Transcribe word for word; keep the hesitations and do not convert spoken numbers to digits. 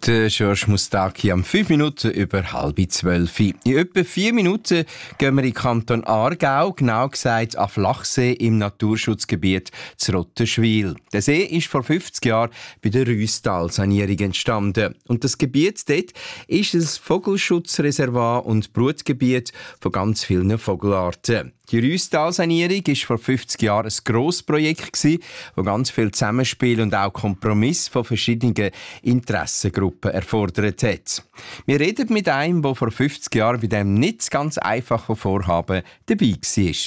Der George Mustaki am fünf Minuten über halb zwölf. In etwa vier Minuten gehen wir in den Kanton Aargau, genau gesagt an Flachsee im Naturschutzgebiet Zrottenschwil. Der See ist vor fünfzig Jahren bei der Rüstal-Sanierung entstanden. Und das Gebiet dort ist ein Vogelschutzreservat und Brutgebiet von ganz vielen Vogelarten. Die Rüstal-Sanierung war vor fünfzig Jahren ein grosses Projekt, das ganz viel Zusammenspiel und auch Kompromiss von verschiedenen Interessengruppen erfordert hat. Wir reden mit einem, der vor fünfzig Jahren bei diesem nicht ganz einfachen Vorhaben dabei war.